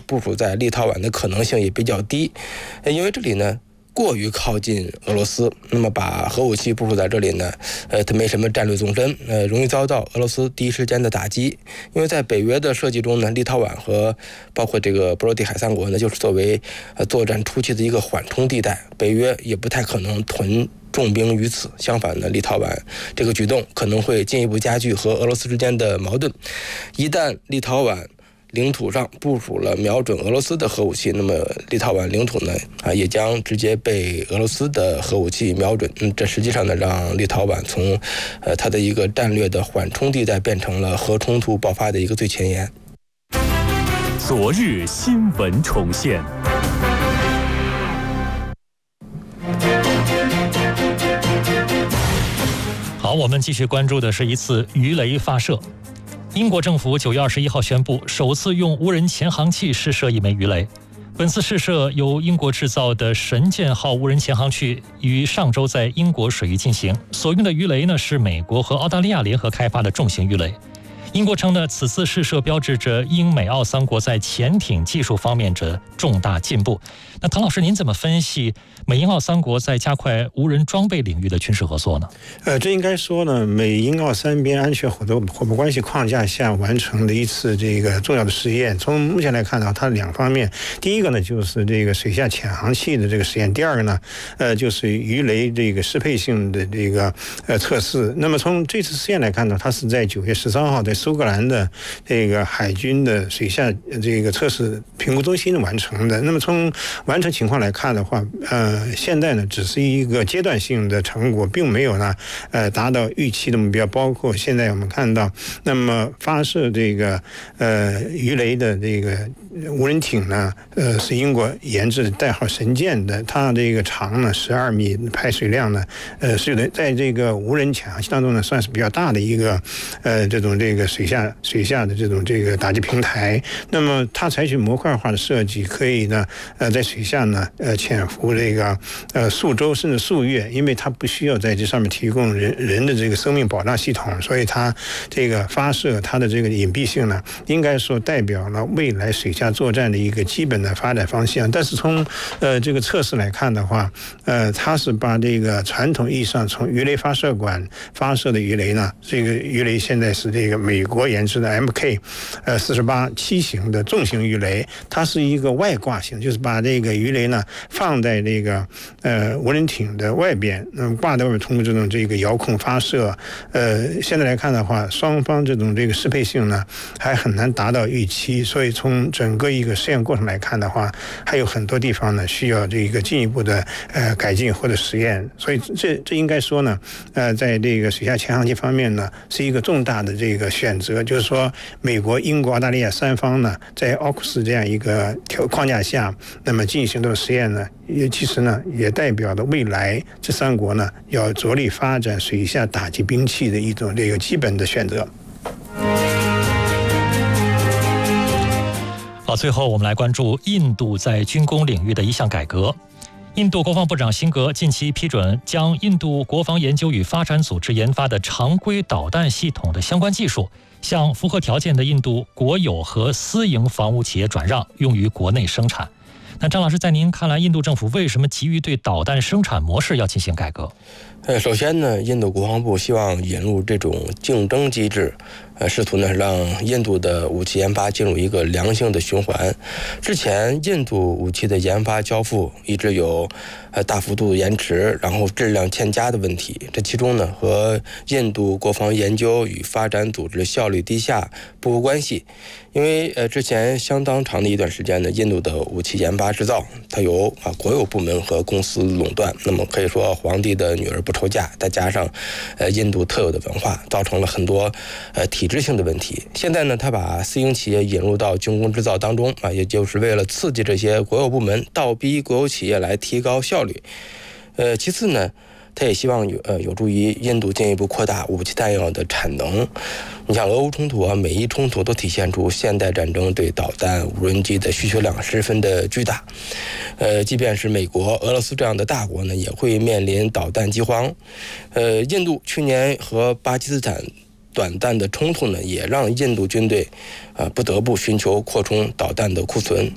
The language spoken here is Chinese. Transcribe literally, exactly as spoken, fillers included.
部署在立陶宛的可能性也比较低，因为这里呢过于靠近俄罗斯，那么把核武器部署在这里呢，呃，它没什么战略纵深，呃，容易遭到俄罗斯第一时间的打击。因为在北约的设计中呢，立陶宛和包括这个波罗的海三国呢，就是作为呃作战初期的一个缓冲地带，北约也不太可能屯重兵于此。相反呢，立陶宛这个举动可能会进一步加剧和俄罗斯之间的矛盾。一旦立陶宛领土上部署了瞄准俄罗斯的核武器，那么立陶宛领土呢啊也将直接被俄罗斯的核武器瞄准。嗯，这实际上呢让立陶宛从呃它的一个战略的缓冲地带变成了核冲突爆发的一个最前沿。 昨日新闻重现。好，我们继续关注的是一次鱼雷发射。英国政府九月二十一号宣布，首次用无人潜航器试射一枚鱼雷。本次试射由英国制造的神剑号无人潜航器于上周在英国水域进行，所用的鱼雷呢是美国和澳大利亚联合开发的重型鱼雷。英国称呢，此次试射标志着英美澳三国在潜艇技术方面的重大进步。那唐老师，您怎么分析美英澳三国在加快无人装备领域的军事合作呢？ 呃，这应该说呢，美英澳三边安全伙伴伙伴关系框架下完成的一次这个重要的实验。从目前来看呢，它两方面，第一个呢就是这个水下潜航器的这个实验，第二个呢，呃，就是鱼雷这个适配性的这个呃测试。那么从这次实验来看呢，它是在九月十三号在苏格兰的这个海军的水下这个测试评估中心完成的。那么从完成情况来看的话，呃，现在呢只是一个阶段性的成果，并没有呢呃达到预期的目标。包括现在我们看到，那么发射这个呃鱼雷的这个无人艇呢，呃是英国研制的，代号神剑的，它这个长呢十二米，排水量呢呃是的，在这个无人潜航器当中呢算是比较大的一个呃这种这个水下水下的这种这个打击平台。那么它采取模块化的设计，可以呢呃在水下呢呃潜伏这个呃数周甚至数月，因为它不需要在这上面提供人人的这个生命保障系统，所以它这个发射它的这个隐蔽性呢，应该说代表了未来水下作战的一个基本的发展方向。但是从呃这个测试来看的话，呃它是把这个传统意义上从鱼雷发射管发射的鱼雷呢，这个鱼雷现在是这个美国研制的 M K 呃四十八七型的重型鱼雷，它是一个外挂型，就是把这个鱼雷呢放在这个呃无人艇的外边，那么挂在外边，通过这种这个遥控发射。呃，现在来看的话，双方这种这个适配性呢还很难达到预期，所以从整个一个实验过程来看的话，还有很多地方呢需要这个进一步的呃改进或者实验。所以这这应该说呢，呃，在这个水下潜航器方面呢，是一个重大的这个选择，就是说美国、英国、澳大利亚三方呢，在奥库斯这样一个条框架下，那么进行的实验呢，也其实呢也代表了未来这三国呢要着力发展水下打击兵器的一种这个基本的选择。 好，最后我们来关注印度在军工领域的一项改革。印度国防部长辛格近期批准将印度国防研究与发展组织研发的常规导弹系统的相关技术向符合条件的印度国有和私营防务企业转让，用于国内生产。那张老师，在您看来，印度政府为什么急于对导弹生产模式要进行改革？ 呃，首先呢，印度国防部希望引入这种竞争机制，呃，试图呢让印度的武器研发进入一个良性的循环。之前印度武器的研发交付一直有呃大幅度延迟，然后质量欠佳的问题。这其中呢，和印度国防研究与发展组织效率低下不无关系。因为呃之前相当长的一段时间呢，印度的武器研发制造它由啊国有部门和公司垄断，那么可以说皇帝的女儿不愁嫁，再加上呃印度特有的文化，造成了很多呃体制性的问题。现在呢，他把私营企业引入到军工制造当中啊，也就是为了刺激这些国有部门，倒逼国有企业来提高效率。呃，其次呢，他也希望有呃有助于印度进一步扩大武器弹药的产能。你像俄乌冲突啊，美伊冲突都体现出现代战争对导弹、无人机的需求量十分的巨大。呃，即便是美国、俄罗斯这样的大国呢，也会面临导弹饥荒。呃，印度去年和巴基斯坦短暂的冲突呢，也让印度军队啊、呃、不得不寻求扩充导弹的库存。